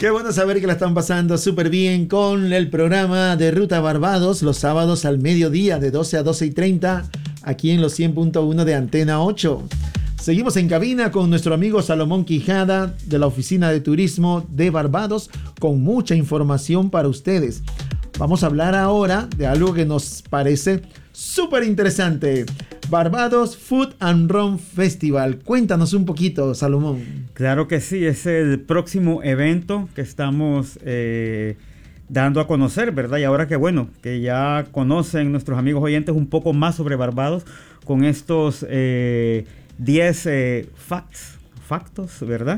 Qué bueno saber que la están pasando súper bien con el programa de Ruta Barbados los sábados al mediodía de 12 a 12:30 aquí en los 100.1 de Antena 8. Seguimos en cabina con nuestro amigo Salomón Quijada de la Oficina de Turismo de Barbados con mucha información para ustedes. Vamos a hablar ahora de algo que nos parece súper interesante. Barbados Food and Rum Festival. Cuéntanos un poquito, Salomón. Claro que sí, es el próximo evento que estamos dando a conocer, ¿verdad? Y ahora que bueno, que ya conocen nuestros amigos oyentes un poco más sobre Barbados con estos 10 factos, ¿verdad?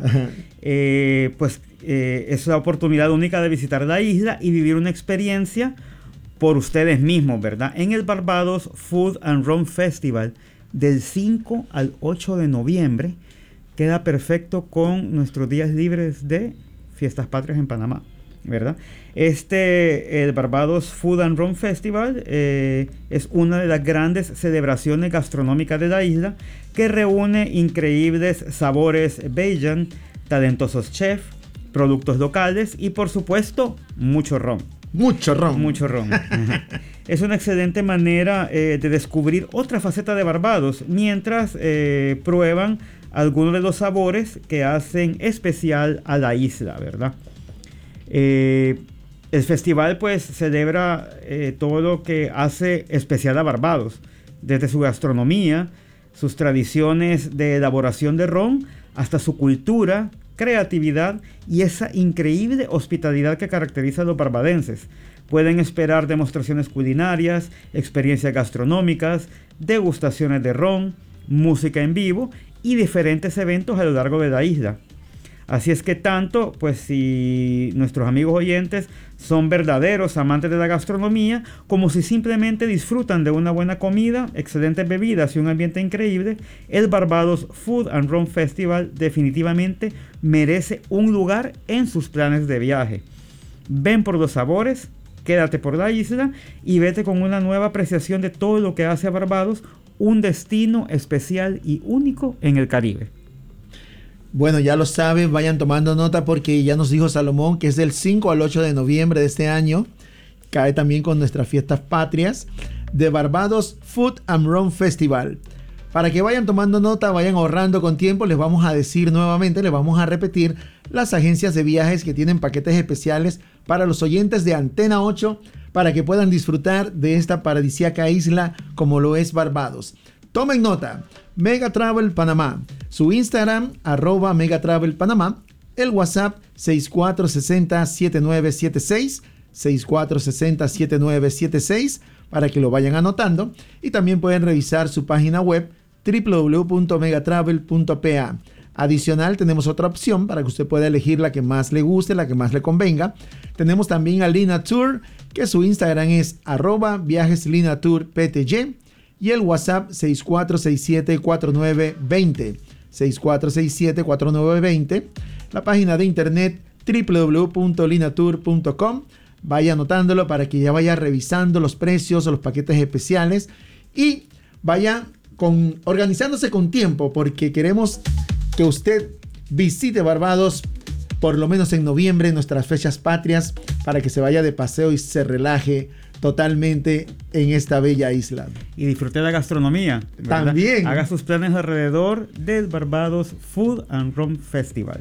Es la oportunidad única de visitar la isla y vivir una experiencia por ustedes mismos, ¿verdad? En el Barbados Food and Rum Festival del 5 al 8 de noviembre queda perfecto con nuestros días libres de Fiestas Patrias en Panamá, ¿verdad? El Barbados Food and Rum Festival es una de las grandes celebraciones gastronómicas de la isla que reúne increíbles sabores Bajan, talentosos chefs, productos locales y por supuesto mucho ron. Mucho ron. Mucho ron. Es una excelente manera de descubrir otra faceta de Barbados mientras prueban algunos de los sabores que hacen especial a la isla, ¿verdad? El festival pues celebra todo lo que hace especial a Barbados, desde su gastronomía, sus tradiciones de elaboración de ron, hasta su cultura, creatividad y esa increíble hospitalidad que caracteriza a los barbadenses. Pueden esperar demostraciones culinarias, experiencias gastronómicas, degustaciones de ron, música en vivo y diferentes eventos a lo largo de la isla. Así es que tanto, pues si nuestros amigos oyentes son verdaderos amantes de la gastronomía, como si simplemente disfrutan de una buena comida, excelentes bebidas y un ambiente increíble, el Barbados Food and Rum Festival definitivamente merece un lugar en sus planes de viaje. Ven por los sabores, quédate por la isla y vete con una nueva apreciación de todo lo que hace a Barbados un destino especial y único en el Caribe. Bueno, ya lo saben, vayan tomando nota porque ya nos dijo Salomón que es del 5 al 8 de noviembre de este año. Cae también con nuestras fiestas patrias de Barbados Food and Rum Festival. Para que vayan tomando nota, vayan ahorrando con tiempo, les vamos a decir nuevamente, les vamos a repetir las agencias de viajes que tienen paquetes especiales para los oyentes de Antena 8 para que puedan disfrutar de esta paradisíaca isla como lo es Barbados. Tomen nota. Mega Travel Panamá, su Instagram @megatravelpanamá, el WhatsApp 6460-7976, 6460-7976 para que lo vayan anotando y también pueden revisar su página web www.megatravel.pa. Adicional, tenemos otra opción para que usted pueda elegir la que más le guste, la que más le convenga. Tenemos también a Lina Tour, que su Instagram es @viajeslinaturptg. Y el WhatsApp 6467-4920. 6467-4920. La página de internet www.linatur.com. Vaya anotándolo para que ya vaya revisando los precios o los paquetes especiales. Y vaya organizándose con tiempo porque queremos que usted visite Barbados por lo menos en noviembre, en nuestras fechas patrias, para que se vaya de paseo y se relaje totalmente en esta bella isla. Y disfrute de la gastronomía, ¿verdad? También. Haga sus planes alrededor del Barbados Food and Rum Festival.